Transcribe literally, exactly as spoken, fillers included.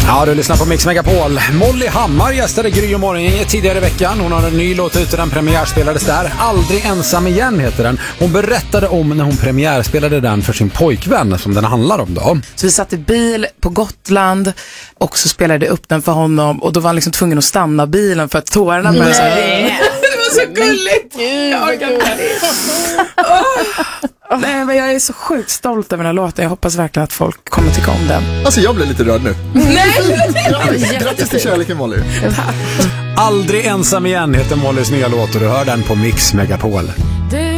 Ja, du lyssnar på Mix Megapol. Molly Hammar gästade Gry och Morgon tidigare i veckan. Hon har en ny låt ute, den premiärspelades där. Aldrig ensam igen heter den. Hon berättade om när hon premiärspelade den för sin pojkvän som den handlar om då. Så vi satt i bil på Gotland och så spelade jag upp den för honom och då var han liksom tvungen att stanna bilen för att tårarna började så här. Det var så gulligt. Jag orkar inte. Oh. Nej, men jag är så sjukt stolt över den här låten. Jag hoppas verkligen att folk kommer tycka om den. Alltså jag blir lite rörd nu. Nej! Grattis till kärleken, Molly. Aldrig ensam igen heter Mollys nya låt och du hör den på Mix Megapol.